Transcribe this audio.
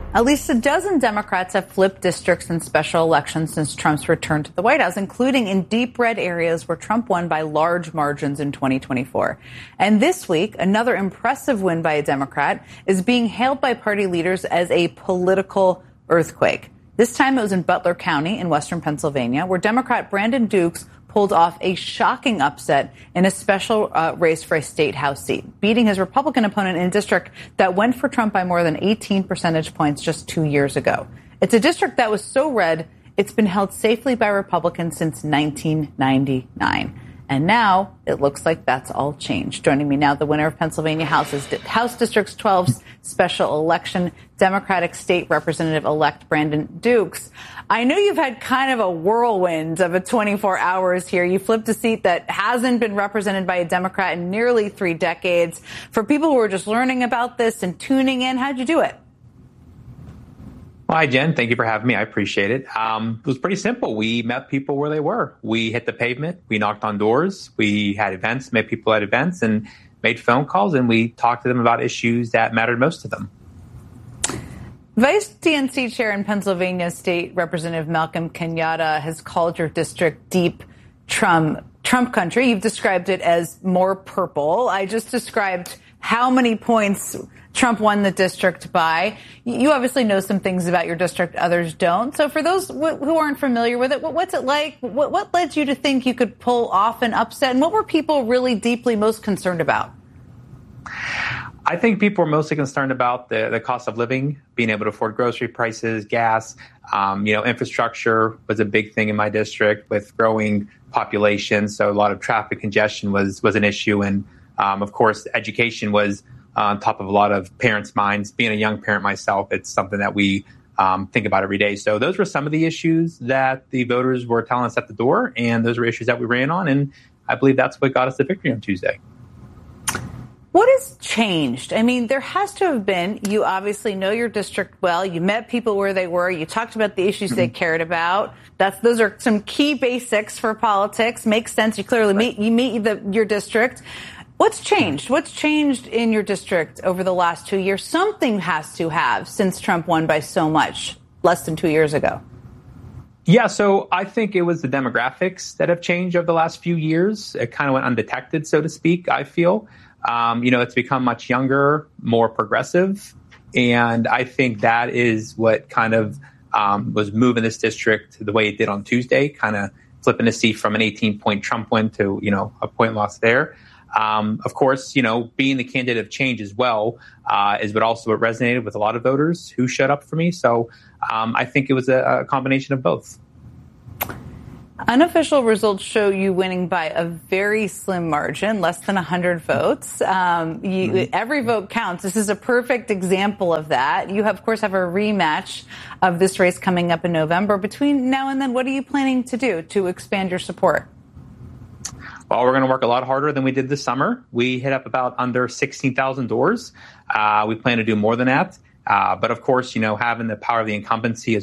At least a dozen Democrats have flipped districts in special elections since Trump's return to the White House, including in deep red areas where Trump won by large margins in 2024. And this week, another impressive win by a Democrat is being hailed by party leaders as a political earthquake. This time it was in Butler County in western Pennsylvania, where Democrat Brandon Dukes pulled off a shocking upset in a special race for a state House seat, beating his Republican opponent in a district that went for Trump by more than 18 percentage points just 2 years ago. It's a district that was so red, it's been held safely by Republicans since 1999. And now it looks like that's all changed. Joining me now, the winner of Pennsylvania House District 12's special election, Democratic State Representative-elect Brandon Dukes. I know you've had kind of a whirlwind of a 24 hours here. You flipped a seat that hasn't been represented by a Democrat in nearly 3 decades. For people who are just learning about this and tuning in, how'd you do it? Well, hi, Jen. Thank you for having me. I appreciate it. It was pretty simple. We met people where they were. We hit the pavement. We knocked on doors. We had events, met people at events, and made phone calls, and we talked to them about issues that mattered most to them. Vice DNC Chair in Pennsylvania, State Representative Malcolm Kenyatta has called your district deep Trump country. You've described it as more purple. I just described how many points Trump won the district by. You obviously know some things about your district others don't. So for those who aren't familiar with it, what's it like? What led you to think you could pull off an upset? And what were people really deeply most concerned about? I think people were mostly concerned about the cost of living, being able to afford grocery prices, gas. Infrastructure was a big thing in my district with growing population. So a lot of traffic congestion was an issue. And of course, education was on top of a lot of parents' minds. Being a young parent myself, it's something that we think about every day. So those were some of the issues that the voters were telling us at the door, and those were issues that we ran on. And I believe that's what got us the victory on Tuesday. What has changed? I mean, there has to have been. You obviously know your district well. You met people where they were. You talked about the issues they cared about. Those are some key basics for politics. Makes sense. You clearly meet your district. What's changed? What's changed in your district over the last 2 years? Something has to have since Trump won by so much less than 2 years ago. Yeah, so I think it was the demographics that have changed over the last few years. It kind of went undetected, so to speak, I feel. It's become much younger, more progressive. And I think that is what kind of was moving this district the way it did on Tuesday, kind of flipping a seat from an 18-point Trump win to, a point loss there. Of course, being the candidate of change as well is what resonated with a lot of voters who showed up for me. So I think it was a combination of both. Unofficial results show you winning by a very slim margin, less than 100 votes. Every vote counts. This is a perfect example of that. You, of course, have a rematch of this race coming up in November. Between now and then, what are you planning to do to expand your support? Well, we're going to work a lot harder than we did this summer. We hit up about under 16,000 doors. We plan to do more than that. But of course, having the power of the incumbency